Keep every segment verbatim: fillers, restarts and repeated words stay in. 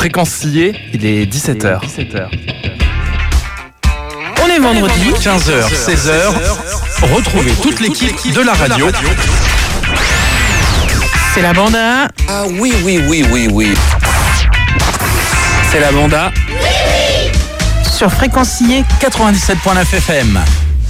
Fréquence sillée, il est dix-sept heures. On est vendredi. quinze heures, seize heures. Retrouvez toute l'équipe de la radio. C'est la banda. Ah oui, oui, oui, oui, oui. C'est la banda. Sur Fréquencier quatre-vingt-dix-sept point neuf F M.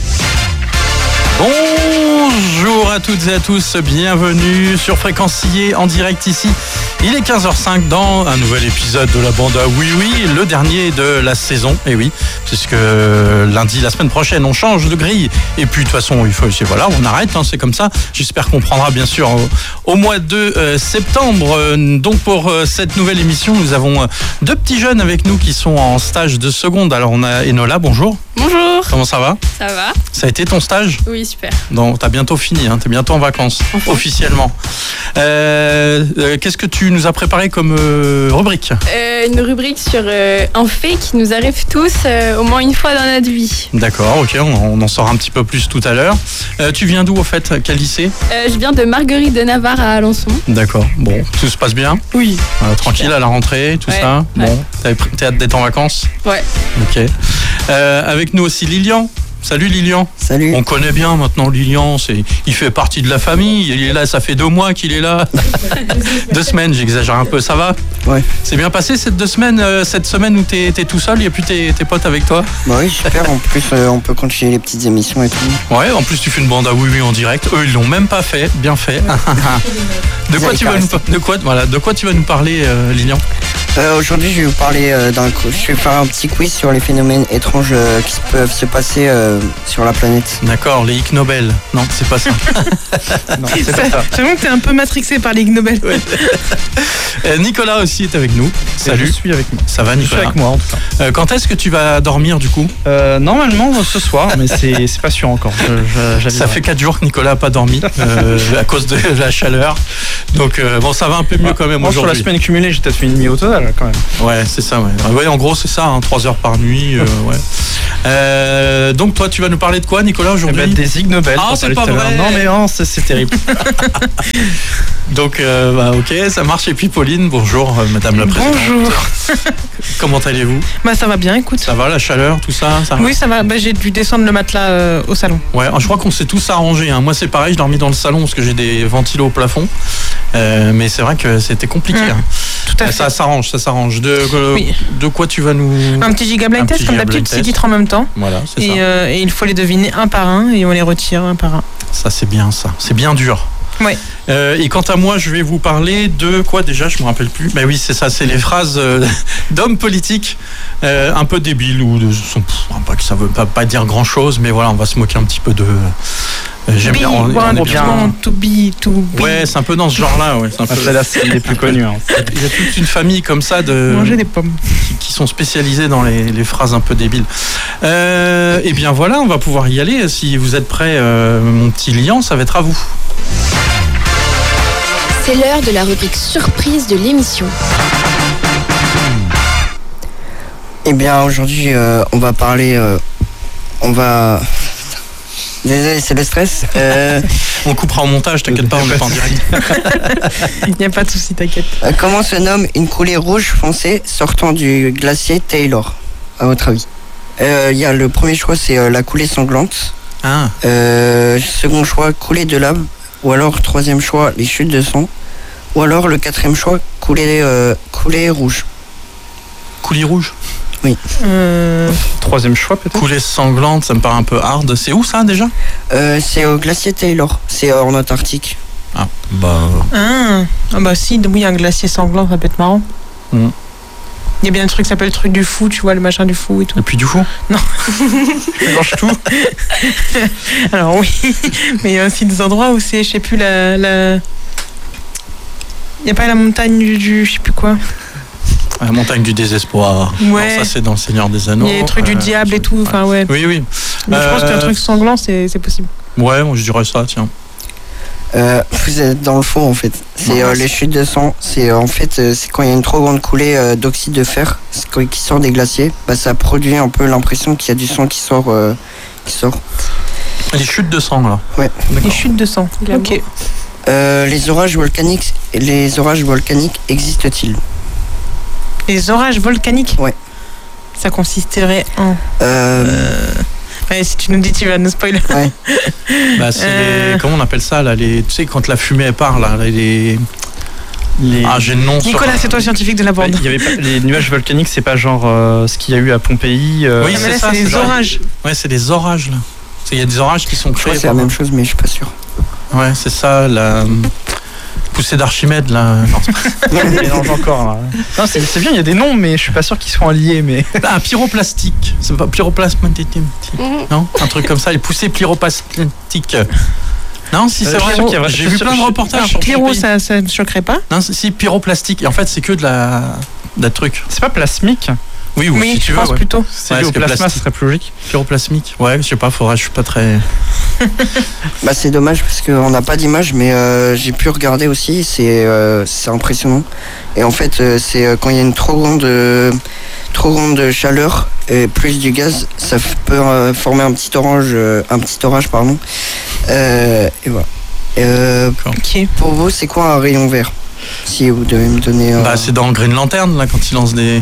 Bonjour à toutes et à tous, bienvenue sur Fréquencier en direct ici. Il est quinze heures cinq dans un nouvel épisode de la banda. Oui, oui, le dernier de la saison. Et oui, puisque lundi, la semaine prochaine, on change de grille. Et puis, de toute façon, il faut, voilà, on arrête, hein, c'est comme ça. J'espère qu'on prendra, bien sûr, au, au mois de euh, septembre. Donc, pour euh, cette nouvelle émission, nous avons euh, deux petits jeunes avec nous qui sont en stage de seconde. Alors, on a Enola, bonjour. Bonjour. Comment ça va ? Ça va ? Ça a été ton stage ? Oui, super. Donc, t'as bientôt fini, hein, t'es bientôt en vacances, Enfin. officiellement. Euh, euh, qu'est-ce que tu nous as préparé comme euh, rubrique ? Euh, une rubrique sur euh, un fait qui nous arrive tous euh, au moins une fois dans notre vie. D'accord, ok, on, on en saura un petit peu plus tout à l'heure. Euh, tu viens d'où, au fait ? Quel lycée ? Euh, je viens de Marguerite de Navarre à Alençon. D'accord, bon, tout se passe bien ? Oui. Euh, tranquille à la rentrée, tout Ouais, ça ? ouais. Bon, t'as t'as hâte d'être en vacances ? Ouais. Ok. Euh, avec nous aussi Lilian. Salut Lilian. Salut. On connaît bien maintenant Lilian, c'est, il fait partie de la famille, il est là, ça fait deux mois qu'il est là. Deux semaines, j'exagère un peu, ça va ? Ouais. C'est bien passé cette deux semaines, euh, cette semaine où t'es, t'es tout seul, il n'y a plus tes, tes potes avec toi ? Bah oui, super. En plus, euh, on peut continuer les petites émissions et tout. Ouais, en plus tu fais une bande à oui oui en direct, eux ils l'ont même pas fait, bien fait. De quoi, tu vas nous, de, quoi, voilà, de quoi tu vas nous parler euh, Lilian ? Euh, aujourd'hui, je vais vous parler euh, d'un coup. Je vais faire un petit quiz sur les phénomènes étranges euh, qui peuvent se passer euh, sur la planète. D'accord, les Ig Nobel. Non, c'est pas ça. Non, c'est pas ça. J'avoue que t'es un peu matrixé par l'Ig Nobel. Ouais. Euh, Nicolas aussi est avec nous. Salut. Je suis avec moi. Ça va Je suis Nicolas ? avec moi en tout cas. Euh, quand est-ce que tu vas dormir du coup ? Euh, normalement ce soir, mais c'est, c'est pas sûr encore. Je, je, j'aviserai. Ça fait quatre jours que Nicolas n'a pas dormi euh, à cause de la chaleur. Donc euh, bon, ça va un peu mieux quand même Moi, sur la aujourd'hui. semaine cumulée, j'ai peut-être fait une nuit au total quand même. Ouais, c'est ça, ouais. Ouais, en gros, c'est ça, hein, trois heures par nuit. Euh, ouais. Euh, donc, toi, tu vas nous parler de quoi, Nicolas, Eh aujourd'hui ? ben, des Ig Nobel. Ah, on c'est parlait pas tout à l'heure. vrai. Non mais non, c'est, c'est terrible. Donc, euh, bah, ok, ça marche. Et puis, Pauline, bonjour, euh, Madame la Présidente. Bonjour. Comment allez-vous ? Bah ça va bien, écoute. Ça va, la chaleur, tout ça, ça va ? Oui, ça va. Bah, j'ai dû descendre le matelas euh, au salon. Ouais, je crois qu'on s'est tous arrangés. Hein. Moi, c'est pareil, je dormis dans le salon parce que j'ai des ventilos au plafond. Euh, mais c'est vrai que c'était compliqué. Mmh. Hein. Tout à fait. Ça s'arrange, ça s'arrange. De, euh, Oui. de quoi tu vas nous... Un petit giga blind Un test petit comme giga d'habitude, blind six test. titres en même temps. Voilà, c'est Et, ça. euh, et il faut les deviner un par un et on les retire un par un. Ça, c'est bien ça. C'est bien dur. Ouais. Euh, et quant à moi, je vais vous parler de quoi déjà ? Je me rappelle plus. Ben oui, c'est ça, c'est les phrases euh, d'hommes politiques euh, un peu débiles ou de, sont, pff, pas que ça veut pas, pas dire grand chose, mais voilà, on va se moquer un petit peu de. Euh, j'aime Be bien. On, on one, est bien. want to be, to be. Ouais, c'est un peu dans ce genre-là. Ouais, c'est un peu- Ah, celle-là, c'est une des plus connues. Hein. Il y a toute une famille comme ça de Manger des pommes. qui, qui sont spécialisés dans les, les phrases un peu débiles. Euh, et bien voilà, on va pouvoir y aller. Si vous êtes prêts, euh, mon petit lion, ça va être à vous. C'est l'heure de la rubrique surprise de l'émission. Eh bien, aujourd'hui, euh, on va parler. euh, on va. Désolé, c'est le stress. Euh, On coupera au montage, t'inquiète pas, on n'est pas en direct. Il n'y a pas de souci, t'inquiète. euh, comment se nomme une coulée rouge foncée sortant du glacier Taylor, à votre avis ? Euh, Il y a le premier choix, c'est euh, la coulée sanglante. Ah, Euh, second choix, coulée de lave. Ou alors, troisième choix, les chutes de sang. Ou alors, le quatrième choix, coulée, euh, coulée rouge. coulis rouge. Euh, Troisième choix peut-être. Coulée sanglante, ça me paraît un peu hard. C'est où ça déjà ? Euh, c'est au glacier Taylor. C'est euh, en Antarctique. Ah, bah. ah. ah bah si, oui, un glacier sanglant, ça peut être marrant. Mm. Il y a bien un truc qui s'appelle le truc du fou, tu vois, le machin du fou et tout. Et puis du coup ? Non. Ça mange tout. Alors oui, mais il y a aussi des endroits où c'est, je sais plus, la... la... Il n'y a pas la montagne du, du je sais plus quoi. La montagne du désespoir. Ouais. Alors, ça, c'est dans le Seigneur des Anneaux. Il y a les trucs du Euh, diable et tout, enfin ouais. Oui, oui. Mais je pense qu'un Euh, truc sanglant, c'est, c'est possible. Ouais, moi, je dirais ça, tiens. Euh, vous êtes dans le faux en fait. C'est euh, les chutes de sang. C'est euh, en fait euh, c'est quand il y a une trop grande coulée euh, d'oxyde de fer c'est quand- qui sort des glaciers. Bah, ça produit un peu l'impression qu'il y a du sang qui sort. euh, qui sort. Les chutes de sang, là. Ouais. Les chutes de sang. Ok. Euh, les orages volcaniques, les orages volcaniques existent-ils ? Les orages volcaniques. Ouais. Ça consisterait en. Euh, Euh... Ouais, si tu nous dis, tu vas nous spoiler. Ouais. Bah, c'est Euh. les, comment on appelle ça là, les, tu sais quand la fumée elle part là, les, Les... ah j'ai le nom. sur- Nicolas, c'est toi le scientifique de la Bah, bande. il y avait pas, les nuages volcaniques, c'est pas genre euh, ce qu'il y a eu à Pompéi. euh, Oui, Ah, mais c'est là, ça, c'est c'est les genre- orages. Ouais, c'est des orages là. C'est- Il y a des orages qui sont je crois créés. que c'est la par- même chose, mais je suis pas sûr. Ouais, c'est ça, la poussée d'Archimède là. Non, c'est pas- on mélange encore. Là. Non, c'est, c'est bien, il y a des noms, mais je suis pas sûr qu'ils soient liés. Mais Ah, pyroplastique. C'est pas pyroplasme. Mhm. Non, un truc comme ça, les poussées pyroplastiques. Non, si c'est Euh, vrai. je suis sûr qu'il y a- J'ai je vu suis plein de sûr- reportages sur Pyro, Pompéi. ça, ça ne choquerait pas. Non, si, si, pyroplastique. Et en fait, c'est que de la, de la truc. c'est pas plasmique. Oui, oui, Oui, si je tu veux. pense Ouais. plutôt. C'est Ouais, lié au parce que plasma, plastique. ce serait plus logique. Pyroplasmique. Ouais, je sais pas, faudrait, je suis pas très. Bah, c'est dommage parce qu'on n'a pas d'image, mais euh, j'ai pu regarder aussi, c'est euh, c'est impressionnant. Et en fait, euh, c'est euh, quand il y a une trop grande, euh, trop grande chaleur et plus du gaz, ça f- peut euh, former un petit orange, euh, un petit orage, pardon. Euh, et voilà. Euh, Ok. pour vous, c'est quoi un rayon vert? Si vous devez me donner. un- Bah, c'est dans Green Lantern là quand ils lancent des.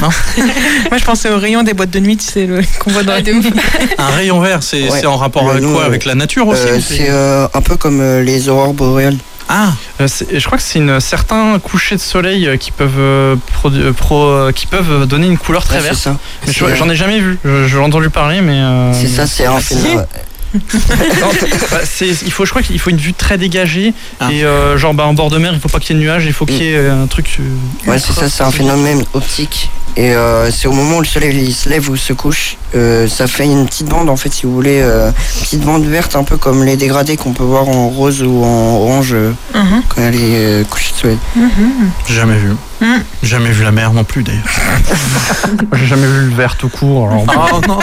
Moi, je pensais au rayon des boîtes de nuit, c'est le qu'on voit dans Ah, la de ouf. Un rayon vert, c'est Ouais. c'est en rapport Le avec nom, quoi? euh, Avec la nature aussi Euh, ou c'est euh, un peu comme euh, les aurores boréales. Ah, Euh, c'est- je crois que c'est une, certains couchers de soleil euh, qui peuvent, euh, produ- euh, pro- euh, qui peuvent donner une couleur très Ouais, c'est verte. ça. Mais C'est, je- j'en ai jamais vu. Je, je l'ai entendu parler, mais. euh, C'est ça, c'est un Ah, si. phénomène. Non, bah, c'est, il faut, je crois qu'il faut une vue très dégagée Ah. et euh, genre bah, en bord de mer, il faut pas qu'il y ait de nuages, il faut qu'il y ait euh, un truc. euh, Ouais, c'est ultra ça, c'est un spécifique. phénomène optique. Et euh, c'est au moment où le soleil il se lève ou se couche, euh, ça fait une petite bande en fait, si vous voulez, euh, une petite bande verte, un peu comme les dégradés qu'on peut voir en rose ou en orange euh, Mhm. quand elle est euh, couchée de soleil. Mhm. j'ai jamais vu. Mm. Jamais vu la mer non plus d'ailleurs. Moi, j'ai jamais vu le vert tout court. Alors, Oh non.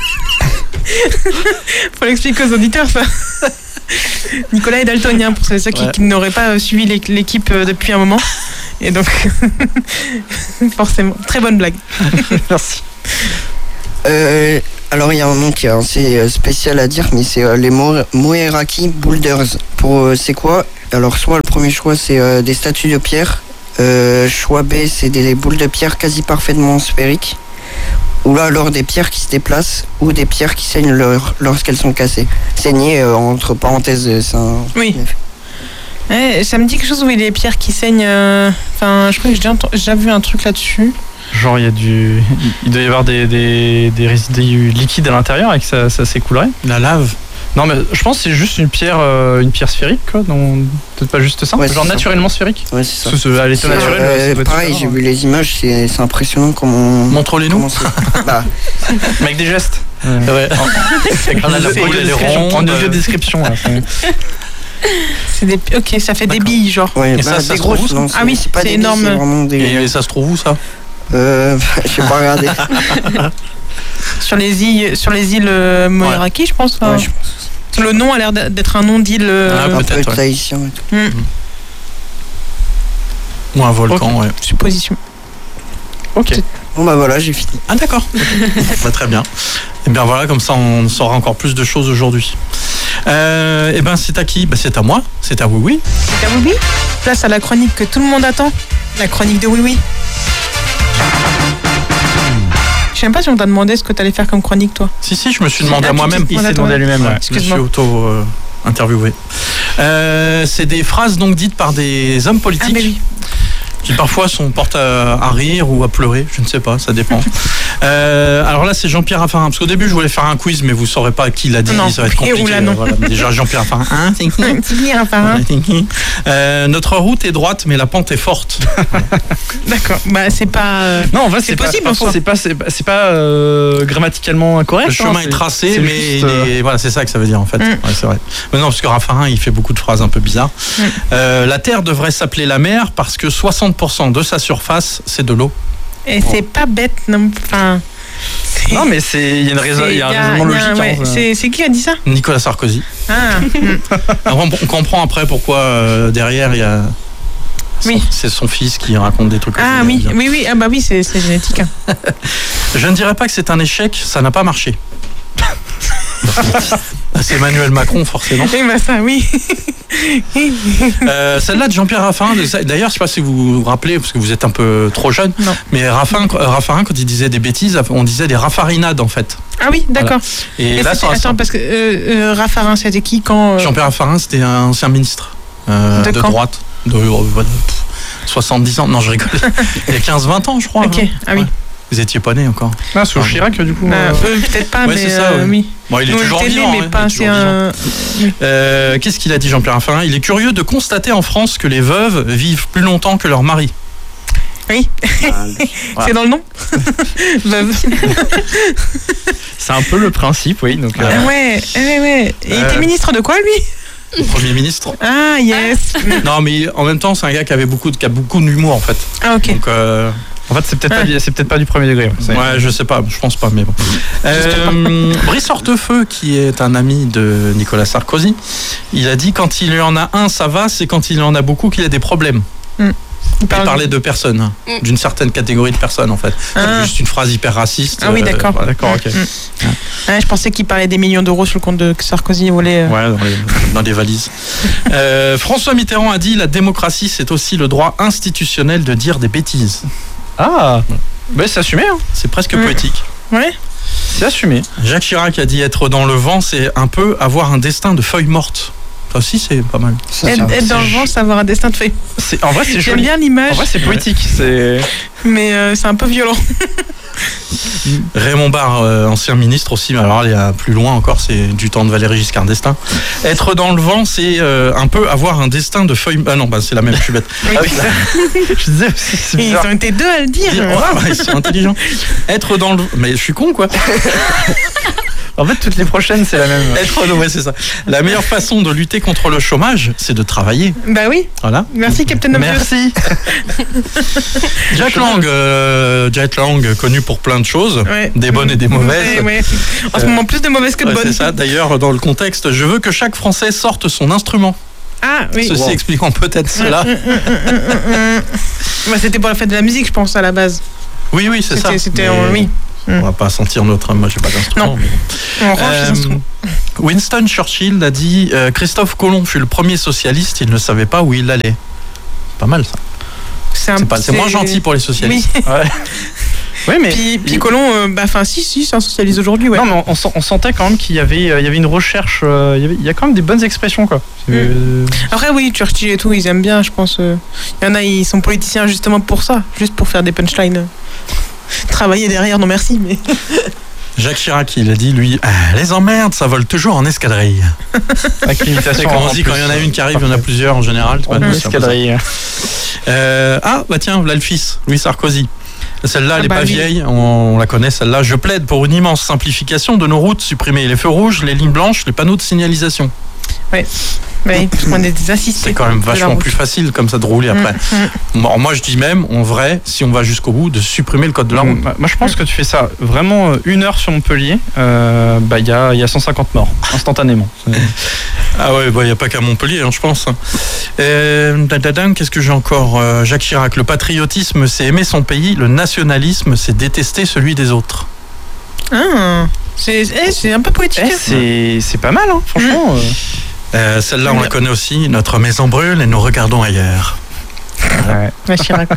Faut l'expliquer aux auditeurs, ça. Nicolas est daltonien, pour ceux qui, Ouais. qui n'auraient pas euh, suivi l'é- l'équipe euh, depuis un moment. Et donc, forcément, très bonne blague. merci. Euh, alors il y a un nom qui est assez euh, spécial à dire, mais c'est euh, les Mo- Moeraki Boulders. Pour euh, c'est quoi? Alors soit le premier choix c'est euh, des statues de pierre, euh, choix B c'est des boules de pierre quasi parfaitement sphériques, ou là alors des pierres qui se déplacent ou des pierres qui saignent leur- lorsqu'elles sont cassées. Saigner euh, entre parenthèses, euh, c'est un. Oui. Ouais, ça me dit quelque chose, oui, les pierres qui saignent. euh, Enfin, je crois que j'ai déjà, ent- j'ai déjà vu un truc là-dessus. Genre, il y a du. Il doit y avoir des, des, des résidus liquides à l'intérieur et que ça, ça s'écoulerait. La lave. Non, mais je pense que c'est juste une pierre, euh, une pierre sphérique, quoi. Donc, peut-être pas juste ça. Ouais, Genre c'est ça. naturellement sphérique. Ouais, c'est ça. Parce que, à l'état C'est, naturel, euh, ça doit être pareil, super, j'ai hein. vu les images, c'est c'est impressionnant comment. Montre-les-nous. comment c'est- bah, Mais avec des gestes. Ouais. En On a la audio boule, elle est description, ronde. en audio description. là. C'est des... Ok, ça fait des D'accord. billes, genre. ouais, Et bah, ça, ça des se trouve grosses. où, non, Ah oui, c'est pas c'est des énorme. billes, c'est vraiment des. Et ça se trouve où ça? Euh, je sais pas regarder. Sur les îles, sur les îles euh, Moeraki, je pense. enfin. Ouais, je pense. Le nom a l'air d'être un nom d'île. euh, Ah, Un peu peut-être, ouais. tahitien et tout. hmm, Ou un volcan, ouais. supposition. Ok. Bon bah voilà, j'ai fini. Ah d'accord. Bah, très bien. Et bien voilà, comme ça on saura encore plus de choses aujourd'hui. Euh, et ben c'est à qui? Bah, c'est à moi, c'est à Oui Oui. C'est à Oui Oui. Place à la chronique que tout le monde attend. La chronique de Oui Oui. Je sais même pas si on t'a demandé ce que t'allais faire comme chronique, toi. Si si, je me suis demandé Ah, à tu moi-même. t'es- Il s'est Voilà, demandé à toi. lui-même. ouais. Je me suis Excuse-moi. auto euh, interviewé. Euh, c'est des phrases donc dites par des hommes Ah, politiques. mais oui. Qui parfois sont portes à, à rire ou à pleurer, je ne sais pas, ça dépend. Euh, alors là, c'est Jean-Pierre Raffarin. Parce qu'au début, je voulais faire un quiz, mais vous ne saurez pas qui l'a dit, Non. ça va être Et compliqué. oula, non. Voilà. Déjà, Jean-Pierre Raffarin. Hein, c'est qui Un petit lien par un. Euh, notre route est droite, mais la pente est forte. D'accord. Bah, c'est pas. euh, Non, en fait, C'est c'est possible, pas, en soi. c'est pas, c'est pas, c'est pas euh, grammaticalement incorrect. Le chemin hein, est c'est- tracé, c'est mais juste, il euh, est- voilà, c'est ça que ça veut dire en fait. Mm. Ouais, c'est vrai. Mais non, parce que Raffarin, il fait beaucoup de phrases un peu bizarres. Mm. Euh, la Terre devrait s'appeler la mer parce que soixante pour cent de sa surface, c'est de l'eau. Et c'est pas bête, non. Enfin. c'est- Non, mais c'est, il y a, une raison, c'est- il y a un y a- raisonnement y a- logique. ouais, hein, ça. c'est c'est qui a dit ça? Nicolas Sarkozy. Ah. hmm. Alors, on, on comprend après pourquoi euh, derrière il y a. son- Oui. C'est son fils qui raconte des trucs. Ah comme oui, ça. oui, oui. Ah bah oui, c'est c'est génétique. hein. Je ne dirais pas que c'est un échec, ça n'a pas marché. C'est Emmanuel Macron, forcément. Oui, bah ça, oui. Euh, celle-là de Jean-Pierre Raffarin, d'ailleurs, je ne sais pas si vous vous rappelez, parce que vous êtes un peu trop jeune, non. mais Raffarin, Raffarin, quand il disait des bêtises, on disait des raffarinades, en fait. Ah oui, d'accord. Voilà. Et, Et là, attends, ça... parce que euh, euh, Raffarin, c'était qui quand euh... Jean-Pierre Raffarin, c'était un ancien ministre euh, de, de droite, de, de, de soixante-dix ans. Non, je rigole. Il y a quinze vingt ans, je crois. Ok, hein. ah oui. Ouais. Vous étiez pas né encore. Ah, sous Chirac, du coup. Euh, euh, peut-être pas, ouais, mais c'est ça, euh, ouais. oui. Bon, il est Nous, toujours vivant. Mais hein, pas assez un... euh, Qu'est-ce qu'il a dit, Jean-Pierre Raffarin? Il est curieux de constater en France que les veuves vivent plus longtemps que leur mari. Oui. Voilà. C'est dans le nom. Veuve. C'est un peu le principe, oui. Donc, euh... Ouais, ouais, ouais. Et il était euh... ministre de quoi, lui? Premier ministre. Ah, yes. Non, mais en même temps, c'est un gars qui avait beaucoup de, qui a beaucoup d'humour, en fait. Ah, ok. Donc, euh... en fait, c'est peut-être ah. pas, c'est peut-être pas du premier degré. Ouais, ouais je sais pas, je pense pas, mais bon. Euh, Brice Hortefeux, qui est un ami de Nicolas Sarkozy, il a dit quand il y en a un, ça va, c'est quand il y en a beaucoup qu'il a des problèmes. Mm. Il parle... parlait de personnes, mm. d'une certaine catégorie de personnes en fait. Ah. Juste une phrase hyper raciste. Ah oui, d'accord. Euh, d'accord, ok. Mm. Ah. Ouais, je pensais qu'il parlait des millions d'euros sur le compte de Sarkozy volé. Euh... Ouais, dans les, dans les valises. euh, François Mitterrand a dit la démocratie, c'est aussi le droit institutionnel de dire des bêtises. Ah, bah, c'est assumé. Hein. C'est presque mm. poétique. Ouais. C'est assumé. Jacques Chirac a dit être dans le vent, c'est un peu avoir un destin de feuille morte. Ça aussi, c'est pas mal. Ça, être, être dans le vent, c'est avoir un destin de feuille. C'est, en vrai, c'est joli. J'aime bien l'image. En vrai, c'est poétique. C'est... Mais euh, c'est un peu violent. Raymond Barre, euh, ancien ministre aussi, mais alors il y a plus loin encore, c'est du temps de Valéry Giscard d'Estaing. Être dans le vent, c'est euh, un peu avoir un destin de feuille. Ah non, bah, c'est la même, je suis bête. Oui. Ah oui, je disais, c'est ils ont été deux à le dire. Ouais, ouais, ils sont intelligents. Être dans le. Mais je suis con, quoi. En fait, toutes les prochaines, c'est la même. Être, ouais, c'est ça. La meilleure façon de lutter contre le chômage, c'est de travailler. Bah oui. Voilà. Merci, Captain Obvious. Merci. Jack Lang, euh, Jack Lang, connu pour plein de choses, ouais. Des bonnes et des mauvaises. Ouais, ouais. En ce moment, plus de mauvaises que de ouais, bonnes. C'est ça. D'ailleurs, dans le contexte, je veux que chaque Français sorte son instrument. Ah oui. Ceci wow. expliquant peut-être cela. bah, c'était pour la fête de la musique, je pense, à la base. Oui, oui, c'est c'était, ça. C'était, mais... euh, oui. On va pas sentir notre. Moi, j'ai pas d'instrument. Non. Mais... On range les instruments. Winston Churchill a dit euh, Christophe Colomb fut le premier socialiste, il ne savait pas où il allait. Pas mal ça. C'est, un... c'est, pas... c'est... c'est moins gentil pour les socialistes. Oui. Ouais. Oui, mais puis, puis Colomb, euh, bah, enfin, si, si, c'est un socialiste aujourd'hui, ouais. Non, mais on, on, on sentait quand même qu'il y avait, euh, il y avait une recherche, euh, il, y avait, il y a quand même des bonnes expressions, quoi. Mmh. Euh... Après, oui, Churchill et tout, ils aiment bien, je pense. Euh... Il y en a, ils sont politiciens justement pour ça, juste pour faire des punchlines. Travailler derrière, non merci, mais. Jacques Chirac, il a dit, lui, ah, les emmerdes, ça vole toujours en escadrille. Avec une imitation. Quand on dit, quand il y en a une qui arrive, il y en a plusieurs en général. En escadrille. Euh, ah, bah tiens, là le fils, Louis Sarkozy. Celle-là, elle n'est ah bah pas oui. vieille, on, on la connaît, celle-là. Je plaide pour une immense simplification de nos routes, supprimer les feux rouges, les lignes blanches, les panneaux de signalisation. Oui, oui, on est des assistés. C'est quand même vachement plus facile comme ça de rouler après. Mmh, mmh. Bon, moi, je dis même, en vrai, si on va jusqu'au bout, de supprimer le code de la route. Mmh. Moi, je pense mmh. que tu fais ça vraiment une heure sur Montpellier, euh, bah, y a, y a cent cinquante morts, instantanément. Ah ouais, il bah, n'y a pas qu'à Montpellier, hein, je pense. Euh, Qu'est-ce que j'ai encore euh, Jacques Chirac, le patriotisme, c'est aimer son pays, le nationalisme, c'est détester celui des autres. Ah, c'est, eh, c'est un peu poétique. Eh, c'est, c'est pas mal, hein, franchement. Mmh. Euh... Euh, celle-là, on la connaît aussi. Notre maison brûle et nous regardons ailleurs. Ouais. Ouais, Chirac.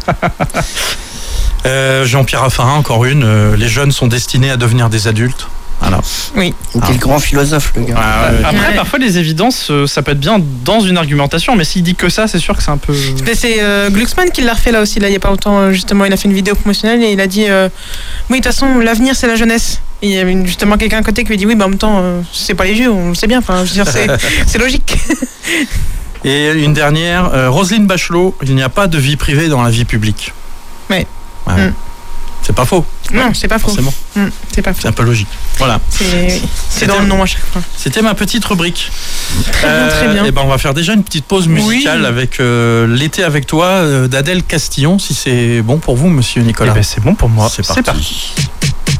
euh, Jean-Pierre Raffarin, encore une. Euh, les jeunes sont destinés à devenir des adultes. Voilà. Oui. Quel ah. grand philosophe, le gars. Ah, ouais. Après, ouais. parfois, les évidences, ça peut être bien dans une argumentation, mais s'il dit que ça, c'est sûr que c'est un peu. Mais c'est euh, Glucksmann qui l'a refait là aussi, là, il n'y a pas longtemps. Justement, il a fait une vidéo promotionnelle et il a dit euh, oui, de toute façon, l'avenir, c'est la jeunesse. Et il y avait justement quelqu'un à côté qui lui dit oui, bah, en même temps, euh, c'est pas les vieux, on le sait bien. Enfin, je veux dire, c'est, c'est logique. Et une dernière, euh, Roselyne Bachelot, il n'y a pas de vie privée dans la vie publique. Ouais. ouais. Mm. C'est pas faux. Non, c'est pas faux. Forcément. Mmh, c'est pas faux. C'est un peu logique. Voilà. C'est, c'est dans le nom à chaque fois. C'était ma petite rubrique. Très euh, bien, très bien. Et ben on va faire déjà une petite pause musicale oui. avec euh, L'été avec toi euh, d'Adèle Castillon, si c'est bon pour vous, monsieur Nicolas. Eh ben, c'est bon pour moi. C'est parti. C'est parti.